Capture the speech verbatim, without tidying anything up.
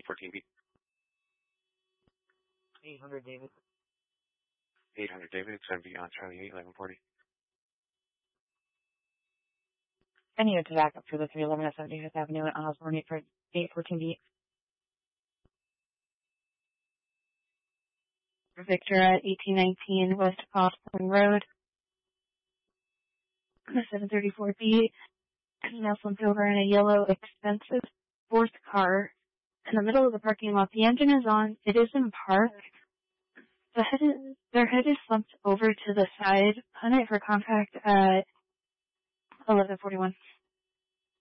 fourteen B. eight hundred, David. eight hundred, David. It's going to be on Charlie eight, eleven forty. I need to back up for the three eleven at seventy-fifth Avenue at Osborne, eight fourteen B. Victor at eighteen nineteen West Osborne Road. seven thirty-four B. Now slumped over in a yellow, expensive sports car in the middle of the parking lot. The engine is on. It is in park. The head is, their head is slumped over to the side. Pun it for contact at eleven forty-one.